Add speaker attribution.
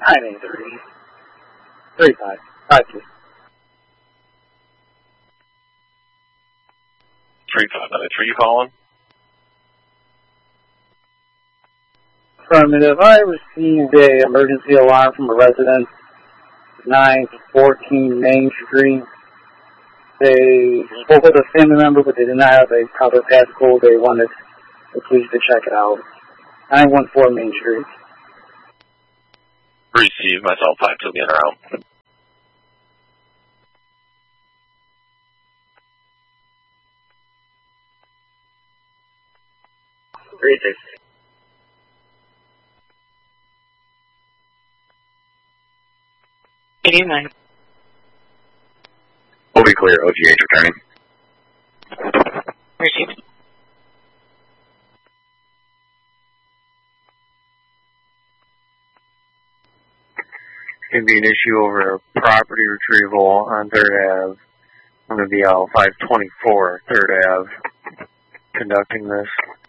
Speaker 1: 983. 35. 52.
Speaker 2: 3593, you calling?
Speaker 1: Affirmative. I received a emergency alarm from a resident, 914 Main Street. They spoke with a family member, but they did not have a proper passcode. They wanted the police to check it out. 914 Main Street.
Speaker 2: Receive myself, 52 being around.
Speaker 3: Good evening.
Speaker 4: We'll be clear, OGH returning.
Speaker 3: Received.
Speaker 5: Going to be an issue over a property retrieval on 3rd Ave. I'm going to be out 524 3rd Ave conducting this.